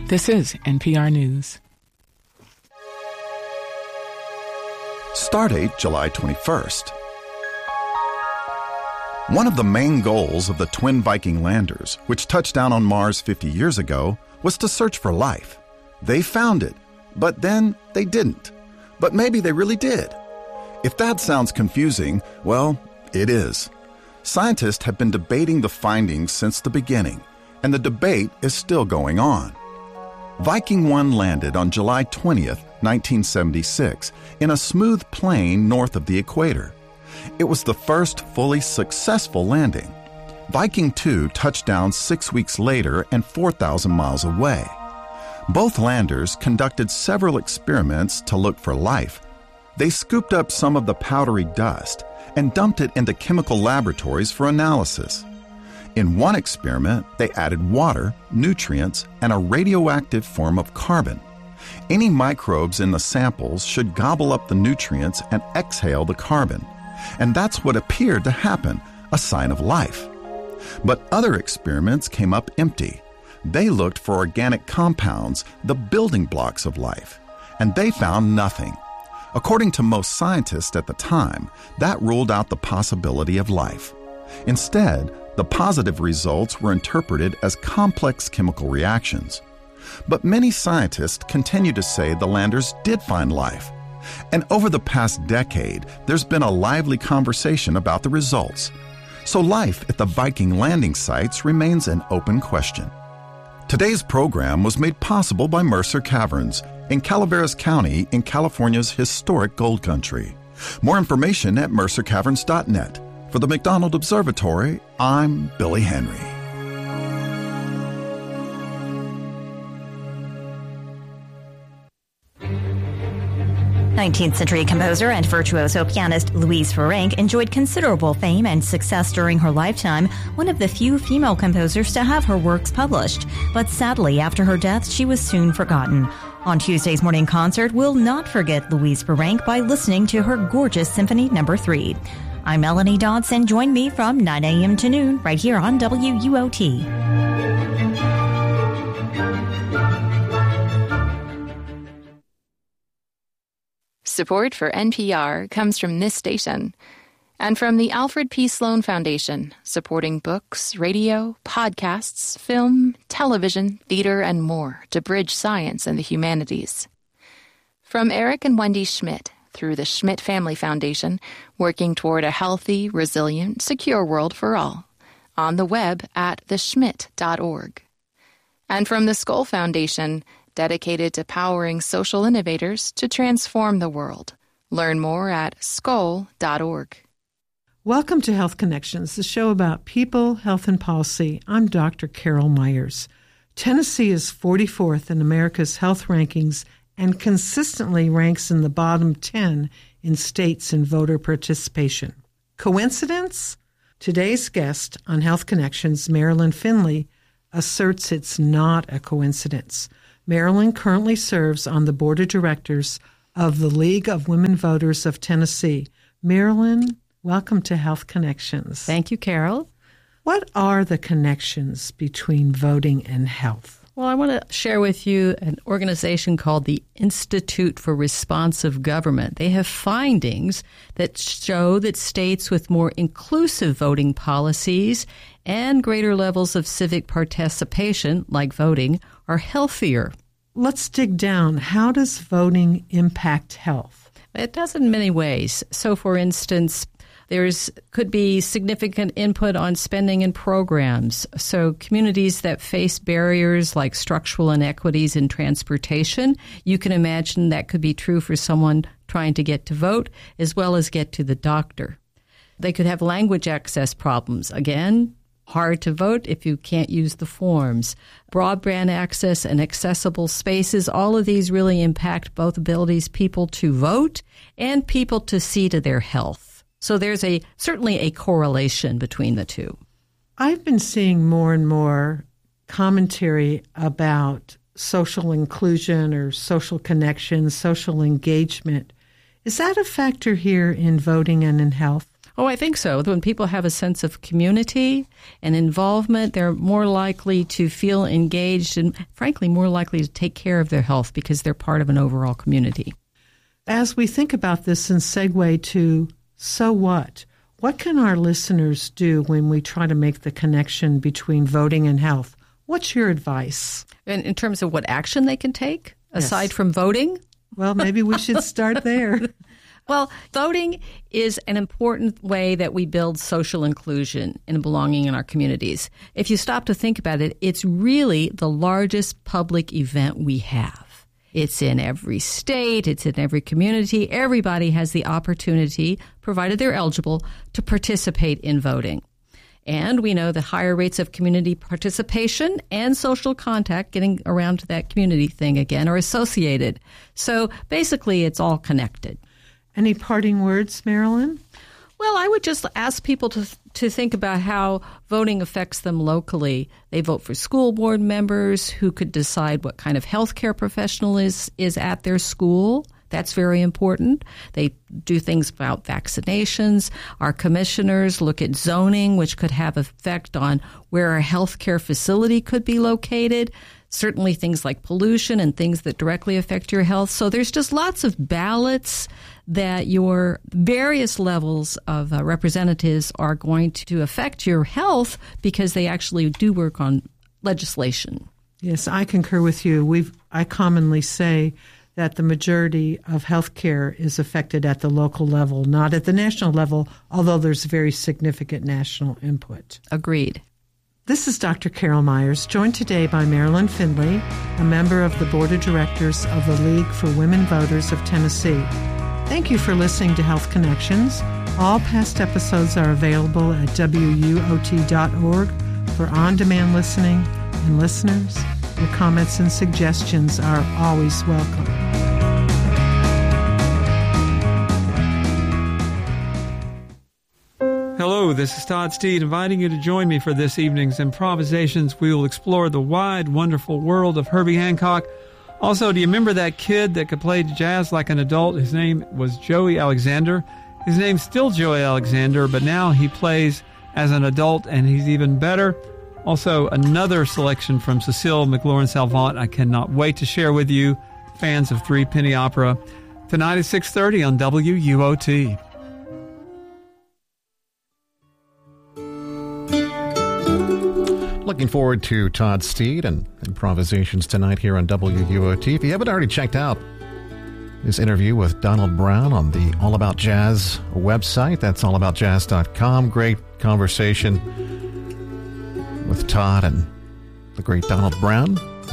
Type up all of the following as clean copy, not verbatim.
This is NPR News. Stardate July 21st. One of the main goals of the twin Viking landers, which touched down on Mars 50 years ago, was to search for life. They found it, but then they didn't. But maybe they really did. If that sounds confusing, well, it is. Scientists have been debating the findings since the beginning, and the debate is still going on. Viking 1 landed on July 20th, 1976, in a smooth plain north of the equator. It was the first fully successful landing. Viking 2 touched down 6 weeks later and 4,000 miles away. Both landers conducted several experiments to look for life. They scooped up some of the powdery dust and dumped it into chemical laboratories for analysis. In one experiment, they added water, nutrients, and a radioactive form of carbon. Any microbes in the samples should gobble up the nutrients and exhale the carbon. And that's what appeared to happen, a sign of life. But other experiments came up empty. They looked for organic compounds, the building blocks of life, and they found nothing. According to most scientists at the time, that ruled out the possibility of life. Instead, the positive results were interpreted as complex chemical reactions. But many scientists continue to say the landers did find life. And over the past decade, there's been a lively conversation about the results. So life at the Viking landing sites remains an open question. Today's program was made possible by Mercer Caverns in Calaveras County in California's historic gold country. More information at mercercaverns.net. For the McDonald Observatory, I'm Billy Henry. 19th century composer and virtuoso pianist Louise Ferenc enjoyed considerable fame and success during her lifetime, one of the few female composers to have her works published. But sadly, after her death, she was soon forgotten. On Tuesday's morning concert, we'll not forget Louise Ferenc by listening to her gorgeous Symphony No. 3. I'm Melanie Dodson. Join me from 9 a.m. to noon right here on WUOT. Support for NPR comes from this station and from the Alfred P. Sloan Foundation, supporting books, radio, podcasts, film, television, theater, and more to bridge science and the humanities. From Eric and Wendy Schmidt, through the Schmidt Family Foundation, working toward a healthy, resilient, secure world for all. On the web at theschmidt.org. And from the Skoll Foundation, dedicated to powering social innovators to transform the world. Learn more at skoll.org. Welcome to Health Connections, the show about people, health, and policy. I'm Dr. Carol Myers. Tennessee is 44th in America's health rankings and consistently ranks in the bottom 10 in states in voter participation. Coincidence? Today's guest on Health Connections, Marilyn Finley, asserts it's not a coincidence. Marilyn currently serves on the board of directors of the League of Women Voters of Tennessee. Marilyn, welcome to Health Connections. Thank you, Carol. What are the connections between voting and health? Well, I want to share with you an organization called the Institute for Responsive Government. They have findings that show that states with more inclusive voting policies and greater levels of civic participation, like voting, are healthier. Let's dig down. How does voting impact health? It does in many ways. So, for instance, could be significant input on spending and programs. So communities that face barriers like structural inequities in transportation, you can imagine that could be true for someone trying to get to vote as well as get to the doctor. They could have language access problems. Again, hard to vote if you can't use the forms. Broadband access and accessible spaces, all of these really impact both abilities people to vote and people to see to their health. So there's certainly a correlation between the two. I've been seeing more and more commentary about social inclusion or social connection, social engagement. Is that a factor here in voting and in health? Oh, I think so. When people have a sense of community and involvement, they're more likely to feel engaged and, frankly, more likely to take care of their health because they're part of an overall community. As we think about this and segue to so what can our listeners do when we try to make the connection between voting and health? What's your advice? In terms of what action they can take, aside from voting? Well, maybe we should start there. Well, voting is an important way that we build social inclusion and belonging in our communities. If you stop to think about it, it's really the largest public event we have. It's in every state. It's in every community. Everybody has the opportunity, provided they're eligible, to participate in voting. And we know that higher rates of community participation and social contact, getting around to that community thing again, are associated. So basically, it's all connected. Any parting words, Marilyn? Well, I would just ask people to think about how voting affects them locally. They vote for school board members who could decide what kind of healthcare professional is at their school. That's very important. They do things about vaccinations. Our commissioners look at zoning, which could have effect on where a healthcare facility could be located. Certainly things like pollution and things that directly affect your health. So there's just lots of ballots that your various levels of representatives are going to affect your health because they actually do work on legislation. Yes, I concur with you. I commonly say that the majority of health care is affected at the local level, not at the national level, although there's very significant national input. Agreed. This is Dr. Carol Myers, joined today by Marilyn Findley, a member of the Board of Directors of the League for Women Voters of Tennessee. Thank you for listening to Health Connections. All past episodes are available at WUOT.org for on-demand listening. And listeners, your comments and suggestions are always welcome. Hello, this is Todd Steed inviting you to join me for this evening's improvisations. We will explore the wide, wonderful world of Herbie Hancock. Also, do you remember that kid that could play jazz like an adult? His name was Joey Alexander. His name's still Joey Alexander, but now he plays as an adult, and he's even better. Also, another selection from Cecile McLaurin-Salvant I cannot wait to share with you, fans of Three Penny Opera, tonight at 6:30 on WUOT. Looking forward to Todd Steed and improvisations tonight here on WUOT. If you haven't already checked out his interview with Donald Brown on the All About Jazz website, that's allaboutjazz.com. Great conversation with Todd and the great Donald Brown.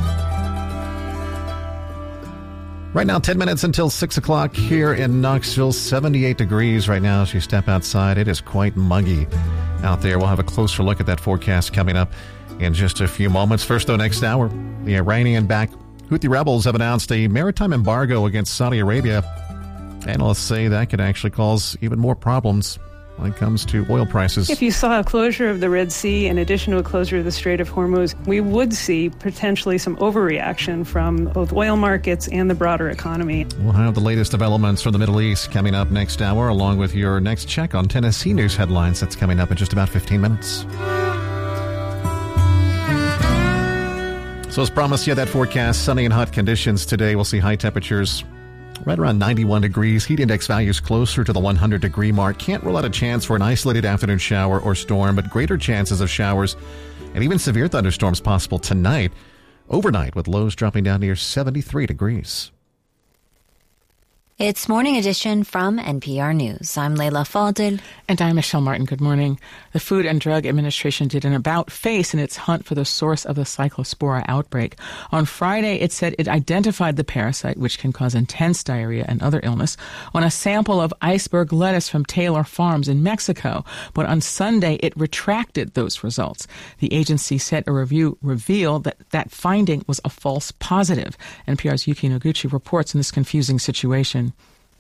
Right now, 10 minutes until 6 o'clock here in Knoxville. 78 degrees right now as you step outside. It is quite muggy out there. We'll have a closer look at that forecast coming up in just a few moments. First, though, next hour, the Iranian-backed Houthi rebels have announced a maritime embargo against Saudi Arabia. Analysts say that could actually cause even more problems when it comes to oil prices. If you saw a closure of the Red Sea in addition to a closure of the Strait of Hormuz, we would see potentially some overreaction from both oil markets and the broader economy. We'll have the latest developments from the Middle East coming up next hour, along with your next check on Tennessee news headlines. That's coming up in just about 15 minutes. So as promised, that forecast, sunny and hot conditions today. We'll see high temperatures right around 91 degrees. Heat index values closer to the 100-degree mark. Can't rule out a chance for an isolated afternoon shower or storm, but greater chances of showers and even severe thunderstorms possible tonight, overnight, with lows dropping down near 73 degrees. It's Morning Edition from NPR News. I'm Leila Fadel. And I'm Michelle Martin. Good morning. The Food and Drug Administration did an about-face in its hunt for the source of the Cyclospora outbreak. On Friday, it said it identified the parasite, which can cause intense diarrhea and other illness, on a sample of iceberg lettuce from Taylor Farms in Mexico. But on Sunday, it retracted those results. The agency said a review revealed that finding was a false positive. NPR's Yuki Noguchi reports on this confusing situation.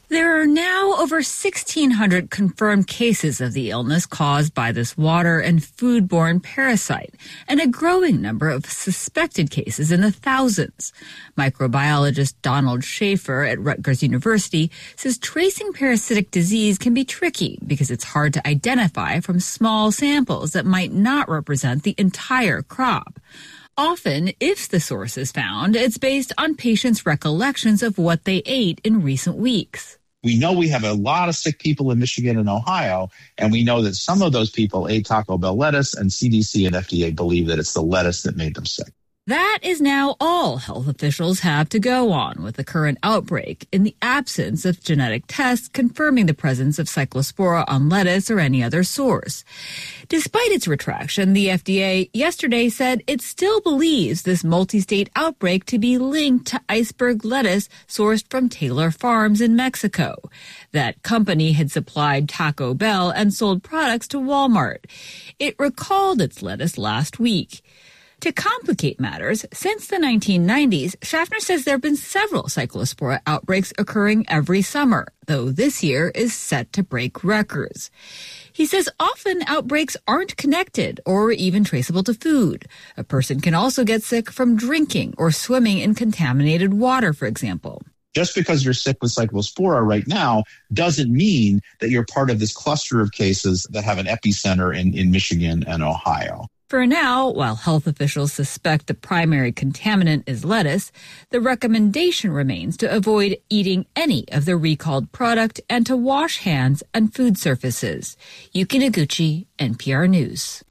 There are now over 1,600 confirmed cases of the illness caused by this water and foodborne parasite, and a growing number of suspected cases in the thousands. Microbiologist Donald Schaefer at Rutgers University says tracing parasitic disease can be tricky because it's hard to identify from small samples that might not represent the entire crop. Often, if the source is found, it's based on patients' recollections of what they ate in recent weeks. We know we have a lot of sick people in Michigan and Ohio, and we know that some of those people ate Taco Bell lettuce, and CDC and FDA believe that it's the lettuce that made them sick. That is now all health officials have to go on with the current outbreak in the absence of genetic tests confirming the presence of Cyclospora on lettuce or any other source. Despite its retraction, the FDA yesterday said it still believes this multi-state outbreak to be linked to iceberg lettuce sourced from Taylor Farms in Mexico. That company had supplied Taco Bell and sold products to Walmart. It recalled its lettuce last week. To complicate matters, since the 1990s, Schaffner says there have been several Cyclospora outbreaks occurring every summer, though this year is set to break records. He says often outbreaks aren't connected or even traceable to food. A person can also get sick from drinking or swimming in contaminated water, for example. Just because you're sick with Cyclospora right now doesn't mean that you're part of this cluster of cases that have an epicenter in Michigan and Ohio. For now, while health officials suspect the primary contaminant is lettuce, the recommendation remains to avoid eating any of the recalled product and to wash hands and food surfaces. Yuki Noguchi, NPR News.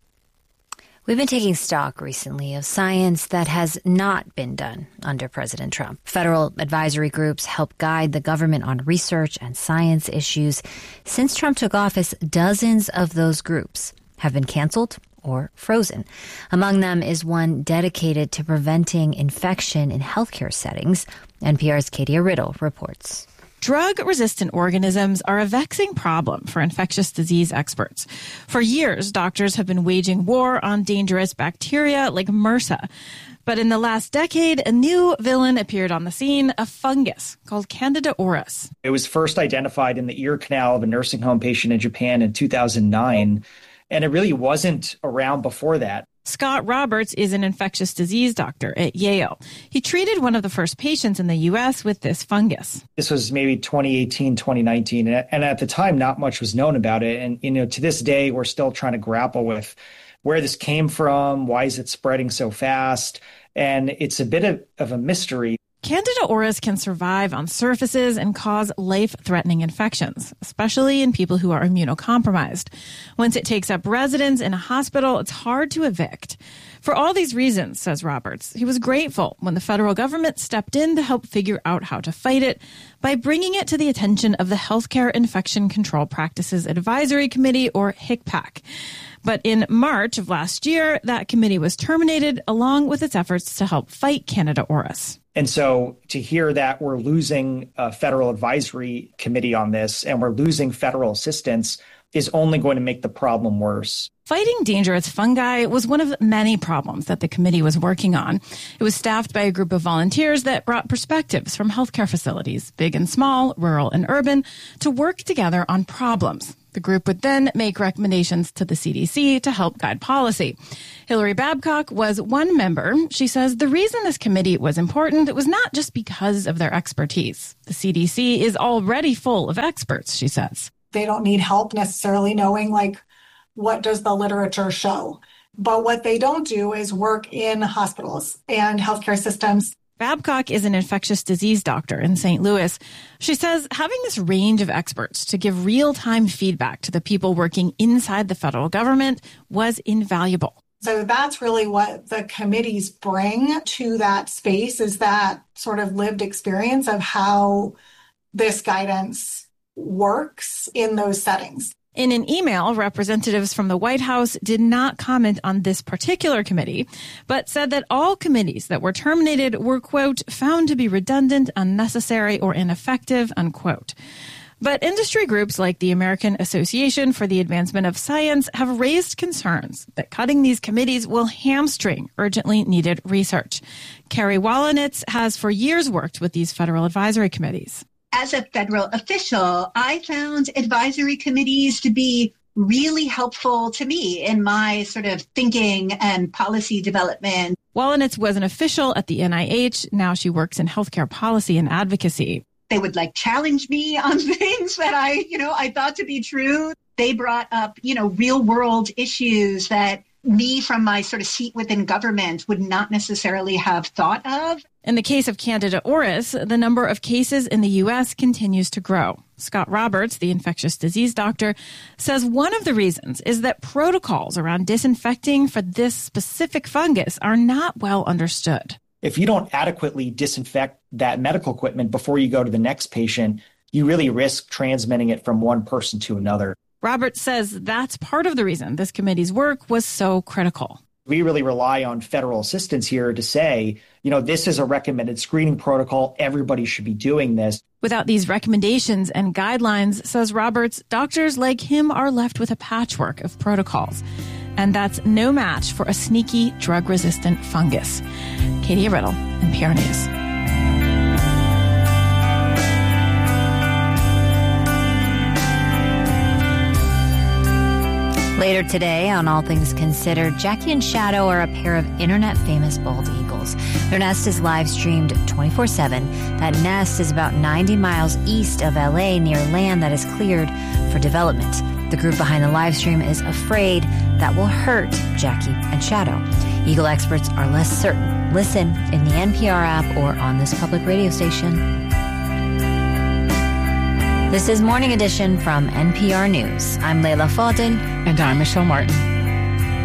We've been taking stock recently of science that has not been done under President Trump. Federal advisory groups help guide the government on research and science issues. Since Trump took office, dozens of those groups have been canceled or frozen. Among them is one dedicated to preventing infection in healthcare settings. NPR's Katia Riddle reports. Drug-resistant organisms are a vexing problem for infectious disease experts. For years, doctors have been waging war on dangerous bacteria like MRSA. But in the last decade, a new villain appeared on the scene, a fungus called Candida auris. It was first identified in the ear canal of a nursing home patient in Japan in 2009. And it really wasn't around before that. Scott Roberts is an infectious disease doctor at Yale. He treated one of the first patients in the U.S. with this fungus. This was maybe 2018, 2019. And at the time, not much was known about it. And, to this day, we're still trying to grapple with where this came from, why is it spreading so fast? And it's a bit of a mystery. Candida auris can survive on surfaces and cause life-threatening infections, especially in people who are immunocompromised. Once it takes up residence in a hospital, it's hard to evict. For all these reasons, says Roberts, he was grateful when the federal government stepped in to help figure out how to fight it by bringing it to the attention of the Healthcare Infection Control Practices Advisory Committee, or HICPAC. But in March of last year, that committee was terminated along with its efforts to help fight Candida auris. And so to hear that we're losing a federal advisory committee on this and we're losing federal assistance is only going to make the problem worse. Fighting dangerous fungi was one of many problems that the committee was working on. It was staffed by a group of volunteers that brought perspectives from healthcare facilities, big and small, rural and urban, to work together on problems. The group would then make recommendations to the CDC to help guide policy. Hillary Babcock was one member. She says the reason this committee was important was not just because of their expertise. The CDC is already full of experts, she says. They don't need help necessarily knowing, what does the literature show? But what they don't do is work in hospitals and healthcare systems. Babcock is an infectious disease doctor in St. Louis. She says having this range of experts to give real-time feedback to the people working inside the federal government was invaluable. So that's really what the committees bring to that space, is that sort of lived experience of how this guidance works in those settings. In an email, representatives from the White House did not comment on this particular committee, but said that all committees that were terminated were, quote, found to be redundant, unnecessary, or ineffective, unquote. But industry groups like the American Association for the Advancement of Science have raised concerns that cutting these committees will hamstring urgently needed research. Carrie Wallenitz has for years worked with these federal advisory committees. As a federal official, I found advisory committees to be really helpful to me in my sort of thinking and policy development. Wolynitz was an official at the NIH. Now she works in healthcare policy and advocacy. They would challenge me on things that I thought to be true. They brought up, real world issues that me from my sort of seat within government would not necessarily have thought of. In the case of Candida auris, the number of cases in the U.S. continues to grow. Scott Roberts, the infectious disease doctor, says one of the reasons is that protocols around disinfecting for this specific fungus are not well understood. If you don't adequately disinfect that medical equipment before you go to the next patient, you really risk transmitting it from one person to another. Roberts says that's part of the reason this committee's work was so critical. We really rely on federal assistance here to say, this is a recommended screening protocol. Everybody should be doing this. Without these recommendations and guidelines, says Roberts, doctors like him are left with a patchwork of protocols. And that's no match for a sneaky drug-resistant fungus. Katie Riddle, NPR News. Later today on All Things Considered, Jackie and Shadow are a pair of internet-famous bald eagles. Their nest is live-streamed 24/7. That nest is about 90 miles east of L.A. near land that is cleared for development. The group behind the live stream is afraid that will hurt Jackie and Shadow. Eagle experts are less certain. Listen in the NPR app or on this public radio station. This is Morning Edition from NPR News. I'm Leila Fadel. And I'm Michelle Martin.